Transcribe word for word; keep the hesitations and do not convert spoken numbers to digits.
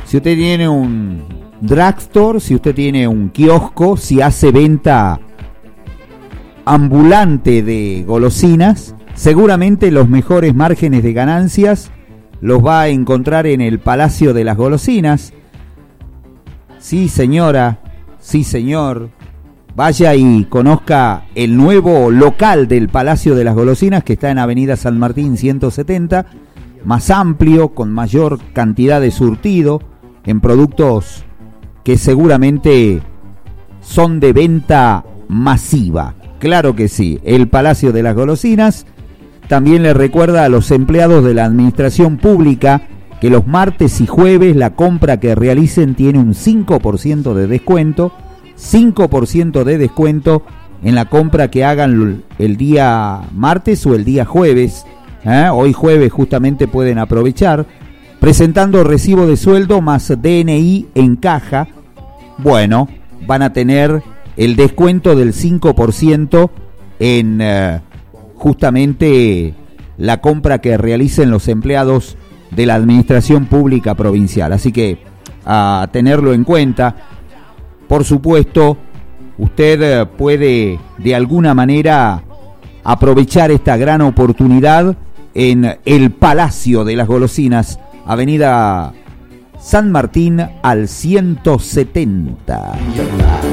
Si usted tiene un drugstore, si usted tiene un kiosco, si hace venta ambulante de golosinas, seguramente los mejores márgenes de ganancias los va a encontrar en el Palacio de las Golosinas. Sí, señora, sí, señor. Vaya y conozca el nuevo local del Palacio de las Golosinas, que está en Avenida San Martín ciento setenta, más amplio, con mayor cantidad de surtido, en productos que seguramente son de venta masiva. Claro que sí, el Palacio de las Golosinas. También le recuerda a los empleados de la administración pública que los martes y jueves la compra que realicen tiene un cinco por ciento de descuento, cinco por ciento de descuento en la compra que hagan el día martes o el día jueves. ¿Eh? Hoy jueves justamente pueden aprovechar, presentando recibo de sueldo más D N I en caja. Bueno, van a tener el descuento del cinco por ciento en eh, justamente la compra que realicen los empleados de la administración pública provincial. Así que a tenerlo en cuenta. Por supuesto, usted eh, puede de alguna manera aprovechar esta gran oportunidad en el Palacio de las Golosinas, Avenida San Martín al ciento setenta.